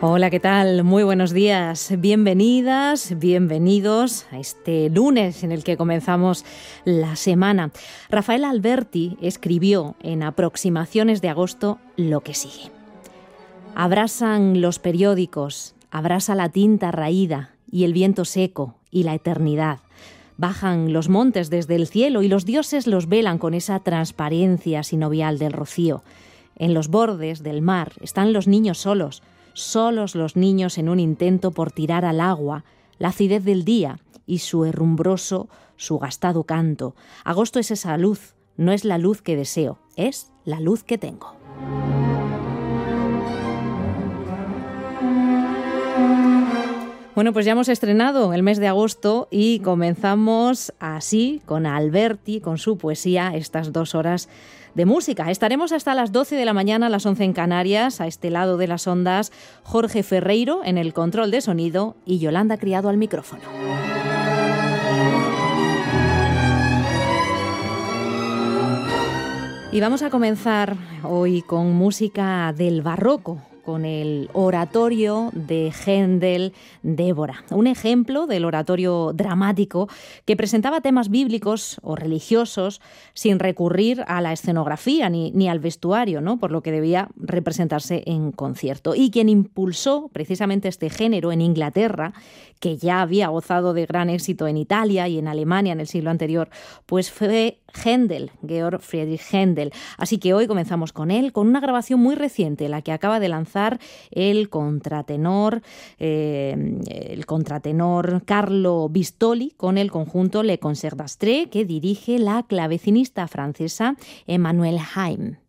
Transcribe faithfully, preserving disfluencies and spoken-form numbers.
Hola, ¿qué tal? Muy buenos días. Bienvenidas, bienvenidos a este lunes en el que comenzamos la semana. Rafael Alberti escribió en Aproximaciones de agosto lo que sigue. Abrasan los periódicos, abrasa la tinta raída y el viento seco y la eternidad. Bajan los montes desde el cielo y los dioses los velan con esa transparencia sinovial del rocío. En los bordes del mar están los niños solos, solos los niños en un intento por tirar al agua la acidez del día y su herrumbroso, su gastado canto. Agosto es esa luz, no es la luz que deseo, es la luz que tengo. Bueno, pues ya hemos estrenado el mes de agosto y comenzamos así con Alberti, con su poesía, estas dos horas de música. Estaremos hasta las doce de la mañana, a las once en Canarias, a este lado de las ondas, Jorge Ferreiro en el control de sonido y Yolanda Criado al micrófono. Y vamos a comenzar hoy con música del barroco, con el oratorio de Händel, Débora, un ejemplo del oratorio dramático que presentaba temas bíblicos o religiosos sin recurrir a la escenografía ni, ni al vestuario, ¿no? Por lo que debía representarse en concierto. Y quien impulsó precisamente este género en Inglaterra, que ya había gozado de gran éxito en Italia y en Alemania en el siglo anterior, pues fue Händel, Georg Friedrich Händel. Así que hoy comenzamos con él, con una grabación muy reciente, la que acaba de lanzar el contratenor, eh, el contratenor Carlo Bistoli con el conjunto Le Concert d'Astre que dirige la clavecinista francesa Emmanuelle Haim.